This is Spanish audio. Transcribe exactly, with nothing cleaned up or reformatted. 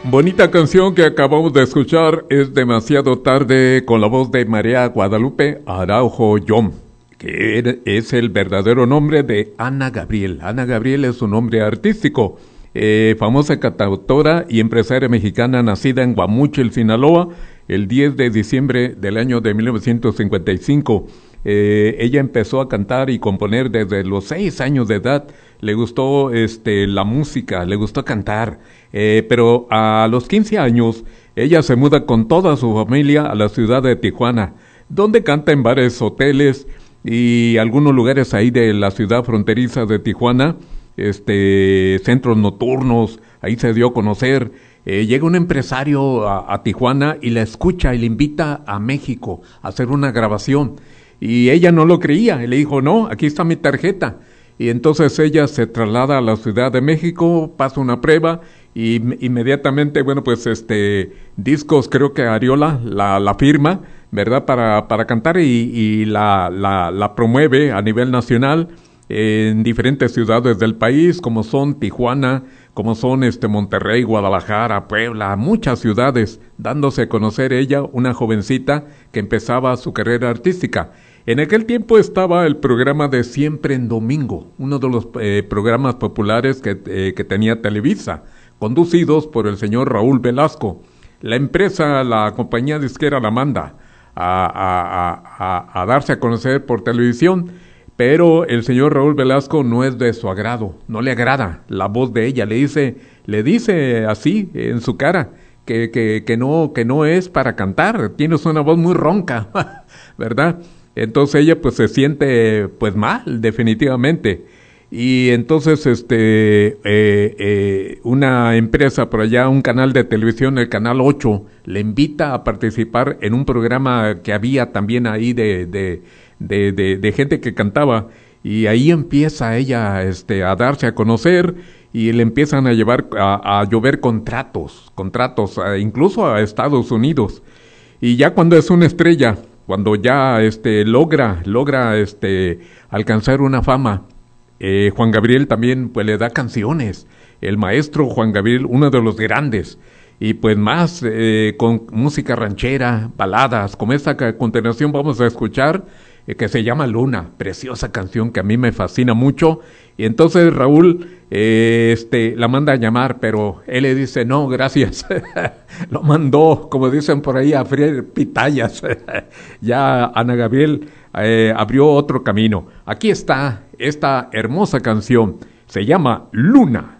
Bonita canción que acabamos de escuchar, Es demasiado tarde, con la voz de María Guadalupe Araujo Yom, que es el verdadero nombre de Ana Gabriel. Ana Gabriel es su nombre artístico, eh, famosa cantautora y empresaria mexicana nacida en Guamúchil, Sinaloa, el diez de diciembre del año de mil novecientos cincuenta y cinco. Eh, ella empezó a cantar y componer desde los seis años de edad. Le gustó este, la música, le gustó cantar, eh, pero a los quince años ella se muda con toda su familia a la ciudad de Tijuana, donde canta en bares, hoteles y algunos lugares ahí de la ciudad fronteriza de Tijuana, este, centros nocturnos. Ahí se dio a conocer. Eh, llega un empresario a, a Tijuana y la escucha y le invita a México a hacer una grabación. Y ella no lo creía, y le dijo, no, aquí está mi tarjeta. Y entonces ella se traslada a la Ciudad de México, pasa una prueba y inmediatamente, bueno, pues este, discos, creo que Ariola la, la firma, ¿verdad? Para, para cantar y, y la, la, la promueve a nivel nacional en diferentes ciudades del país, como son Tijuana, como son este Monterrey, Guadalajara, Puebla, muchas ciudades, dándose a conocer ella, una jovencita que empezaba su carrera artística. En aquel tiempo estaba el programa de Siempre en Domingo, uno de los eh, programas populares que, eh, que tenía Televisa, conducidos por el señor Raúl Velasco. La empresa, la compañía disquera la manda a, a, a, a, a darse a conocer por televisión, pero el señor Raúl Velasco no es de su agrado, no le agrada la voz de ella, le dice, le dice así en su cara, que, que, que no, que no es para cantar, tienes una voz muy ronca, ¿verdad? Entonces ella pues se siente pues mal, definitivamente. Y entonces este eh, eh, una empresa por allá, un canal de televisión, el Canal ocho, le invita a participar en un programa que había también ahí de, de, de, de, de gente que cantaba. Y ahí empieza ella este, a darse a conocer y le empiezan a llevar a, a llover contratos, contratos, a, incluso a Estados Unidos. Y ya cuando es una estrella, cuando ya este logra logra este alcanzar una fama, eh, Juan Gabriel también pues le da canciones, el maestro Juan Gabriel, uno de los grandes, y pues más eh, con música ranchera, baladas, como esta que a continuación vamos a escuchar, eh, que se llama Luna, preciosa canción que a mí me fascina mucho. Y entonces Raúl eh, este la manda a llamar, pero él le dice, no, gracias. Lo mandó, como dicen por ahí, a freír pitayas. Ya Ana Gabriel eh, abrió otro camino. Aquí está esta hermosa canción, se llama Luna.